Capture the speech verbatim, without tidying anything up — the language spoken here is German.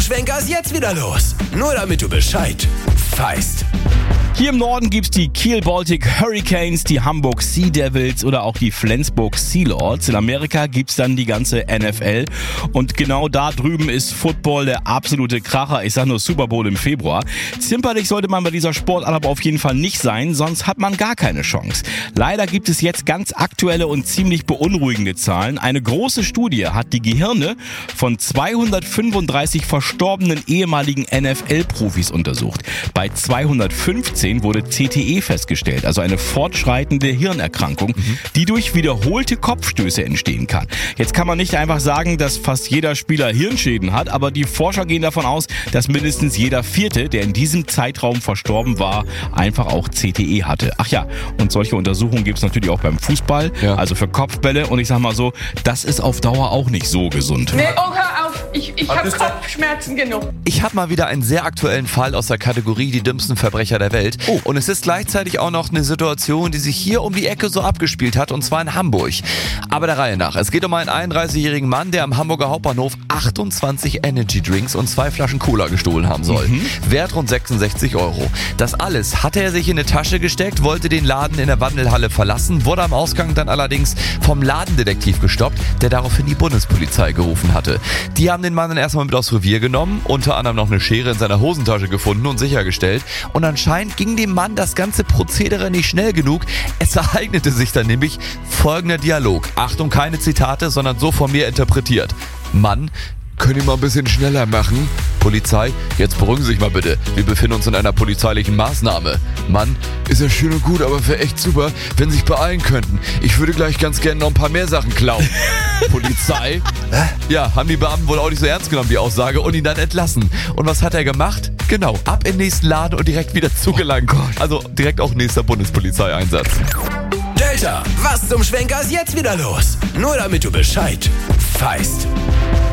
Schwenker ist jetzt wieder los. Nur damit du Bescheid weißt. Hier im Norden gibt's die Kiel Baltic Hurricanes, die Hamburg Sea Devils oder auch die Flensburg Sea Lords. In Amerika gibt's dann die ganze N F L. Und genau da drüben ist Football der absolute Kracher. Ich sag nur Super Bowl im Februar. Zimperlich sollte man bei dieser Sportart aber auf jeden Fall nicht sein, sonst hat man gar keine Chance. Leider gibt es jetzt ganz aktuelle und ziemlich beunruhigende Zahlen. Eine große Studie hat die Gehirne von zweihundertfünfunddreißig verstorbenen ehemaligen N F L-Profis untersucht. Bei zweihundertfünfzehn wurde C T E festgestellt, also eine fortschreitende Hirnerkrankung, mhm. die durch wiederholte Kopfstöße entstehen kann. Jetzt kann man nicht einfach sagen, dass fast jeder Spieler Hirnschäden hat, aber die Forscher gehen davon aus, dass mindestens jeder Vierte, der in diesem Zeitraum verstorben war, einfach auch C T E hatte. Ach ja, und solche Untersuchungen gibt es natürlich auch beim Fußball, ja. also für Kopfbälle. Und ich sag mal so, das ist auf Dauer auch nicht so gesund. Nee, oh, hör auf. Ich, ich habe Kopfschmerzen genug. Ich habe mal wieder einen sehr aktuellen Fall aus der Kategorie die dümmsten Verbrecher der Welt. Oh. Und es ist gleichzeitig auch noch eine Situation, die sich hier um die Ecke so abgespielt hat, und zwar in Hamburg. Aber der Reihe nach. Es geht um einen einunddreißigjährigen Mann, der am Hamburger Hauptbahnhof achtundzwanzig Energy Drinks und zwei Flaschen Cola gestohlen haben soll. Mhm. Wert rund sechsundsechzig Euro. Das alles hatte er sich in eine Tasche gesteckt, wollte den Laden in der Wandelhalle verlassen, wurde am Ausgang dann allerdings vom Ladendetektiv gestoppt, der daraufhin die Bundespolizei gerufen hatte. Die haben den Mann dann erstmal mit aufs Revier genommen, unter anderem noch eine Schere in seiner Hosentasche gefunden und sichergestellt. Und anscheinend ging dem Mann das ganze Prozedere nicht schnell genug. Es ereignete sich dann nämlich folgender Dialog. Achtung, keine Zitate, sondern so von mir interpretiert. Mann: Können Sie mal ein bisschen schneller machen? Polizei: Jetzt beruhigen Sie sich mal bitte. Wir befinden uns in einer polizeilichen Maßnahme. Mann: Ist ja schön und gut, aber wäre echt super, wenn Sie sich beeilen könnten. Ich würde gleich ganz gerne noch ein paar mehr Sachen klauen. Polizei: Ja, haben die Beamten wohl auch nicht so ernst genommen, die Aussage, und ihn dann entlassen. Und was hat er gemacht? Genau, ab in den nächsten Laden und direkt wieder zugelangt. Oh, also direkt auch nächster Bundespolizeieinsatz. Delta, was zum Schwenker ist jetzt wieder los? Nur damit du Bescheid weißt.